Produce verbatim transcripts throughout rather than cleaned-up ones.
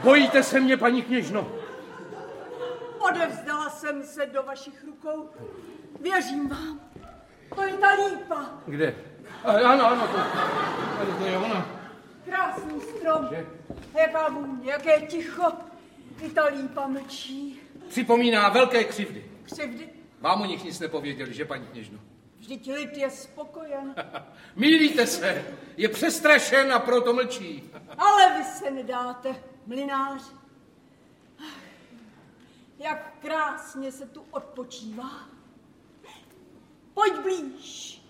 Bojíte se mě, paní kněžno? Odevzdala jsem se do vašich rukou. Věřím vám. To je ta lípa. Kde? Ano, ano, to, tady to je ona. Krásný strom. Že? Jaká vůně, jaké ticho. I ta lípa mlčí. Připomíná velké křivdy. Křivdy? Vám o nich nic nepověděli, že, paní kněžno? Vždyť lid je spokojen. Mýlíte se. Je přestrašen a proto mlčí. Ale vy se nedáte, mlynář. Jak krásně se tu odpočívá. Pojď blíž.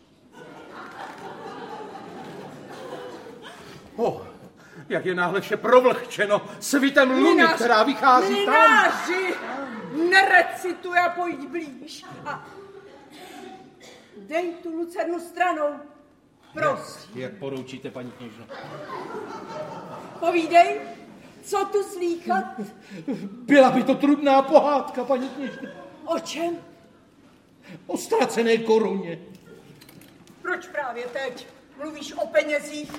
Oh, jak je náhle vše provlhčeno svitem luny, která vychází mlynáři, tam. Nerecituj a pojď blíž. A dej tu lucernu stranou. Prosím. Jak poroučíte, paní kněžno? Povídej, co tu slýchat? Byla by to trudná pohádka, paní kněžno. O čem? O ztracené koruně. Proč právě teď mluvíš o penězích?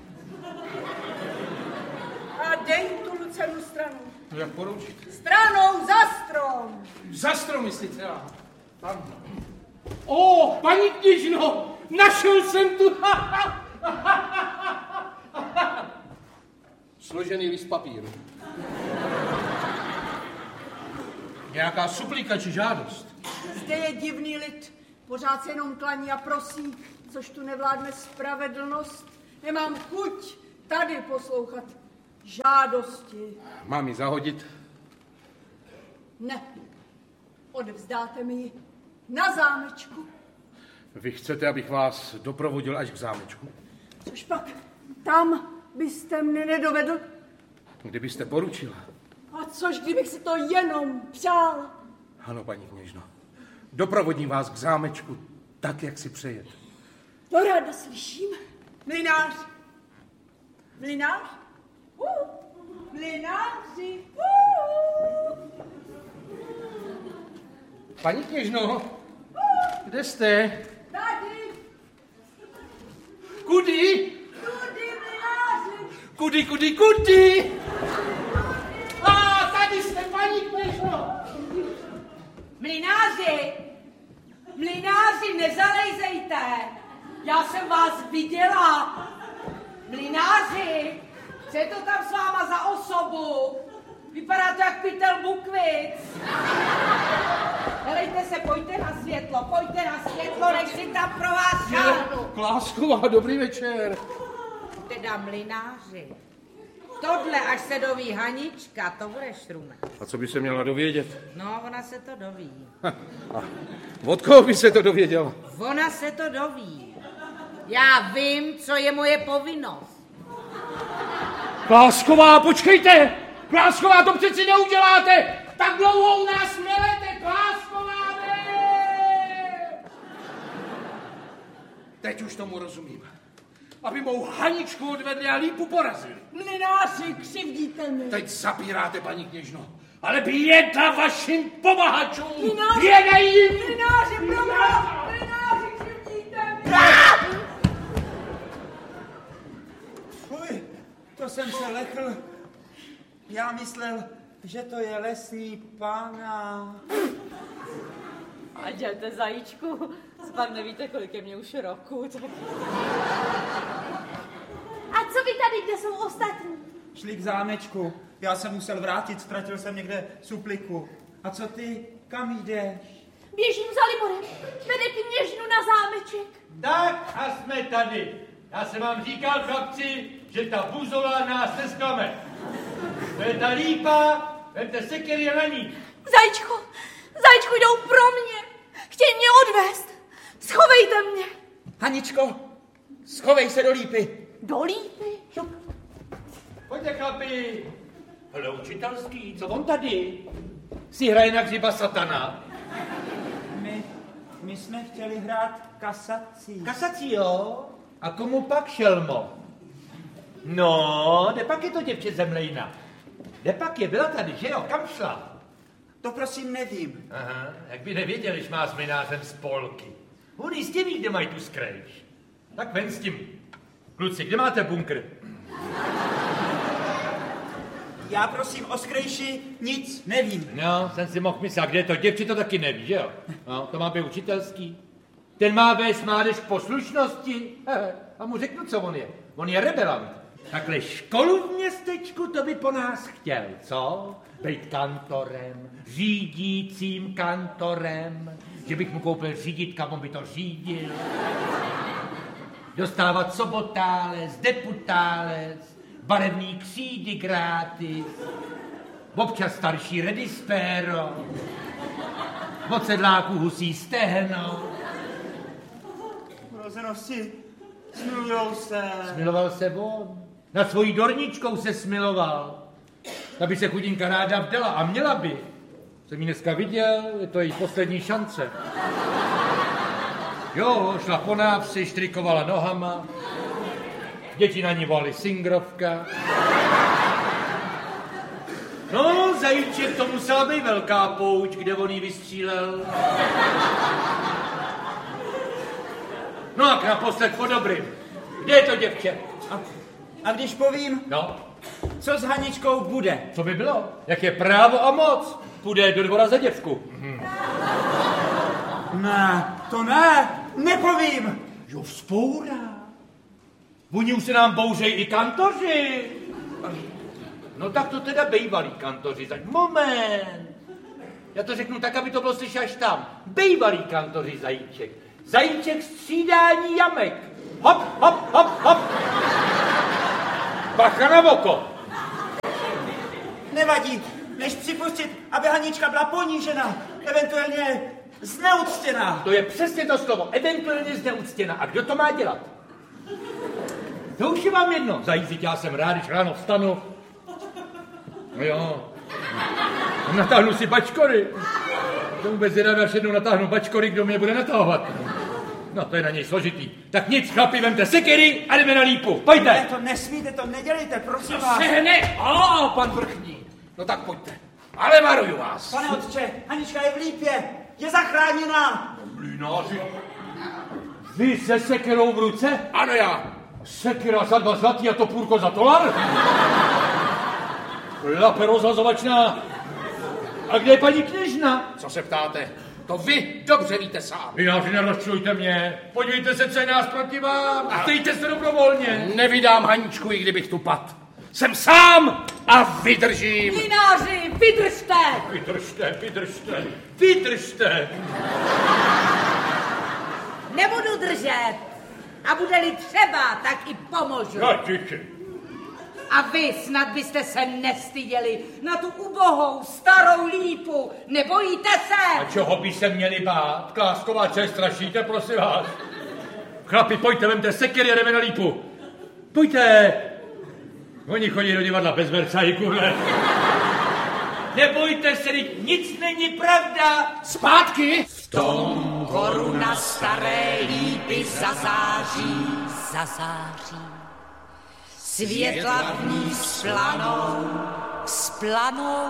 A dej tu lucernu stranou. Jak poroučíte? Stranou za strom. Za strom, myslíte? Tam. O, paní kněžno, našel jsem tu. Složený list papíru. Nějaká suplika či žádost. Zde je divný lid. Pořád se jenom klaní a prosí, což tu nevládne spravedlnost. Nemám chuť tady poslouchat žádosti. Mám ji zahodit? Ne. Odevzdáte mi ji na zámečku. Vy chcete, abych vás doprovodil až k zámečku? Což pak tam byste mne nedovedl? Kdybyste poručila. A což, kdybych si to jenom přál? Ano, paní kněžno. Doprovodím vás k zámečku tak, jak si přejete. To ráda slyším. Mlynář. Mlynář? Uh, mlynáři. Uh. Paní kněžno, kde jste? Tady. Kudy? Kudy, mlynáři. Kudy, kudy, kudy? A tady jste, paní kněžno. Mlynáři, mlynáři, nezalejzejte. Já jsem vás viděla. Mlynáři, co je to tam s váma za osobu? Vypadá to jak pytel Bukvic. Helejte se, pojďte na světlo, pojďte na světlo, nech si tam pro vás šáhnu. Klásková, dobrý večer. Teda mlynáři, tohle, až se doví Hanička, to bude šrume. A co by se měla dovědět? No, ona se to doví. A od koho by se to dověděla? Ona se to doví. Já vím, co je moje povinnost. Klásková, počkejte! Klásková, to přeci neuděláte! Tak dlouho u nás nelete, Klásková, ne! Teď už tomu rozumím. Aby mou Haničku odvedli a lípu porazili. Mlynáři, křivdíte mi. Teď zapíráte, paní kněžno. Ale běda vašim pomahačům! Mlynáři, běda jim! Mlynáři, proboha! Mlynáři, křivdíte mi! Fuj, to jsem se lechl. Já myslel, že to je lesní pána. A dělte, zajíčku, pak nevíte, kolik je mě už roku. Tak... A co vy tady, kde jsou ostatní? Šli k zámečku. Já jsem musel vrátit, ztratil jsem někde supliku. A co ty? Kam jdeš? Běžím za Liborem. Vede kněžnu na zámeček. Tak a jsme tady. Já jsem vám říkal, chlapci, že ta buzola nás nesklame. To je ta lípa, vemte sekery na ní. Zajíčku, zajíčku, jdou pro mě. Chtějí mě odvést. Schovejte mě. Haničko, schovej se do lípy. Do lípy? Pojďte, chlapi. Hele, učitelský, co on tady? Si hraje na hřiba satana. My, my jsme chtěli hrát kasací. Kasací, jo? A komu pak, šelmo? No, kde pak je to děvče Zemlejna? Kde pak je? Byla tady, že jo? Kam šla? To prosím nevím. Aha, jak by nevěděl, když má s mlynářem spolky. On jistě ví, kde mají tu skrejš. Tak ven s tím. Kluci, kde máte bunkr? Já prosím o skrejši nic nevím. No, jsem si mohl myslet, kde je to děvče, to taky neví, že jo? No, to má být učitelský. Ten má vést mládež k poslušnosti. A mu řeknu, co on je. On je rebelant. Takhle školu v městečku, to by po nás chtěl, co? Být kantorem, řídícím kantorem, že bych mu koupil řídítka, on by to řídil. Dostávat sobotálec, deputálec, barevný křídy gratis, občas starší redispéro, od sedláků husí stehno. Rozenosti, smilujou se. Smiloval se on. Nad svojí dorničkou se smiloval. Ta by se chudinka ráda vdala a měla by. Jsem ji dneska viděl, je to její poslední šance. Jo, šla po návsi, štrikovala nohama. Děti na ní volali singrovka. No, zajíček, to musela být velká pouť, kde on jí vystřílel. No a naposled po dobrým. Kde je to děvče? A, a když povím, No, co s Haničkou bude? co by bylo? Jak je právo a moc? Půjde do dvora za děvku. Ne, to ne, nepovím. Jo, vzpoura. Oni už se nám bouřejí i kantoři. No tak to teda bejvalí kantoři. Tak moment. Já to řeknu tak, aby to bylo slyšet až tam. Bejvalí kantoři, zajíček. Zajíček střídání jamek. Hop, hop, hop, hop. Bacha na oko. Nevadí, než připustit, aby Hanička byla ponížena, eventuálně zneuctěná. To je přesně to slovo. Eventuálně zneuctěna. A kdo to má dělat? To už je vám jedno. Zajízit, já jsem rád, když ráno vstanu. No jo. Natáhnu si bačkory. To vůbec zvědavě, až jednou natáhnu bačkory, kdo mě bude natahovat. No to je na něj složitý. Tak nic, chlapi, vemte sekery a jdeme na lípu. Pojďte. Ne, to nesmíte, to nedělejte, prosím vás. Sehne! O, pan vrchní. No tak pojďte. Ale varuju vás. Pane otče, Hanička je v lípě, je zachráněná. Mlýnáři, vy se sekerou v ruce? Ano já. Sekera za dva zlatý a topůrko za tolar? Lape rozhazovačná. A kde je paní kněžna? Co se ptáte? To vy dobře víte sám. Mlýnáři, nerozčilujte mě. Podívejte se, co je nás proti vám. Stejte se dobrovolně. Nevydám Haničku, i kdybych tu pad. Jsem sám a vydržím. Mlynáři, vydržte! Vydržte, vydržte, vydržte. Nebudu držet. A bude-li třeba, tak i pomůžu. Radiči. A vy snad byste se nestyděli na tu ubohou starou lípu. Nebojíte se? A čeho by se měli bát? Klásková čest, strašíte, prosím vás. Chlapi, pojďte, vemte sekery, jdeme na lípu. Pojďte. Oni chodí do divadla bez vercajku, ne? Nebojte se, nic není pravda. Zpátky. V tom koruna staré lípy zazáří, zazáří. Světla v ní splanou, splanou.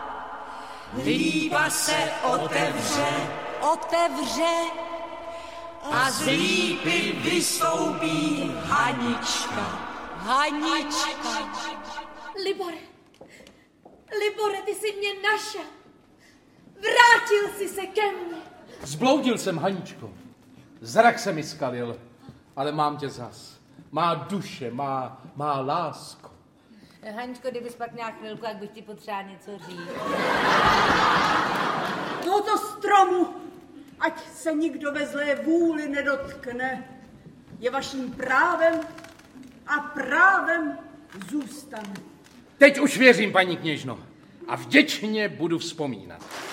Lípa se otevře, otevře. A z lípy vystoupí Hanička, Hanička. Libore, Libore, ty jsi mě našel. Vrátil jsi se ke mně. Zbloudil jsem, Haničko. Zrak se mi skalil, ale mám tě zas. Má duše, má, má lásko. Haničko, kdybys pak měla chvilku, jak bych ti potřeba něco říct. Tohoto stromu, ať se nikdo ve zlé vůli nedotkne, je vaším právem a právem zůstane. Teď už věřím, paní kněžno, a vděčně budu vzpomínat.